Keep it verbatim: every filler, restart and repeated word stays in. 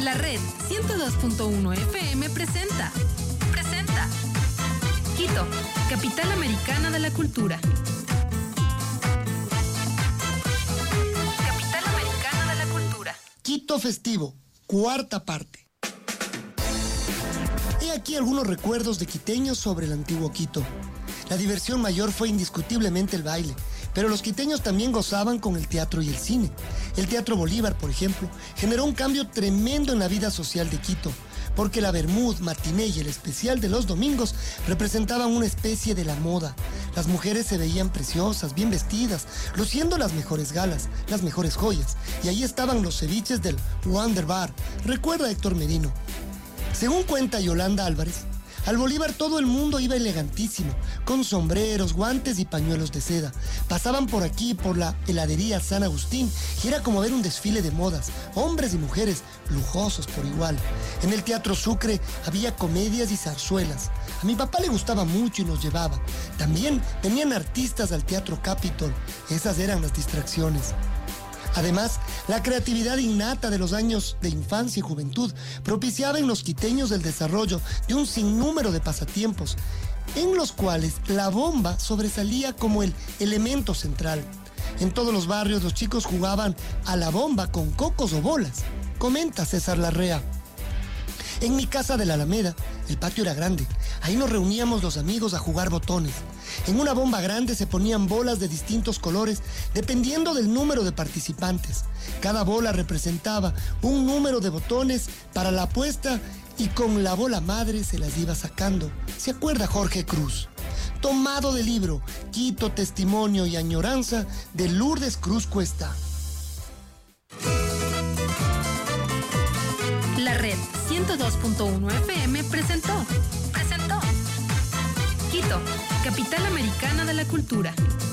La Red ciento dos punto uno F M presenta. Presenta. Quito, capital americana de la cultura. Capital americana de la cultura. Quito festivo, cuarta parte. He aquí algunos recuerdos de quiteños sobre el antiguo Quito. La diversión mayor fue indiscutiblemente el baile, pero los quiteños también gozaban con el teatro y el cine. El Teatro Bolívar, por ejemplo, generó un cambio tremendo en la vida social de Quito, porque la bermud, matiné y el especial de los domingos representaban una especie de la moda. Las mujeres se veían preciosas, bien vestidas, luciendo las mejores galas, las mejores joyas. Y ahí estaban los ceviches del Wonder Bar, recuerda Héctor Merino. Según cuenta Yolanda Álvarez, al Bolívar todo el mundo iba elegantísimo, con sombreros, guantes y pañuelos de seda. Pasaban por aquí, por la heladería San Agustín, y era como ver un desfile de modas, hombres y mujeres, lujosos por igual. En el Teatro Sucre había comedias y zarzuelas. A mi papá le gustaba mucho y nos llevaba. También venían artistas al Teatro Capitol. Esas eran las distracciones. Además, la creatividad innata de los años de infancia y juventud propiciaba en los quiteños el desarrollo de un sinnúmero de pasatiempos, en los cuales la bomba sobresalía como el elemento central. En todos los barrios los chicos jugaban a la bomba con cocos o bolas, comenta César Larrea. En mi casa de la Alameda, el patio era grande. Ahí nos reuníamos los amigos a jugar botones. En una bomba grande se ponían bolas de distintos colores dependiendo del número de participantes. Cada bola representaba un número de botones para la apuesta y con la bola madre se las iba sacando. ¿Se acuerda Jorge Cruz? Tomado del libro Quito, Testimonio y Añoranza de Lourdes Cruz Cuesta. La Red ciento dos punto uno F M presentó. Presentó. Quito, capital americana de la cultura.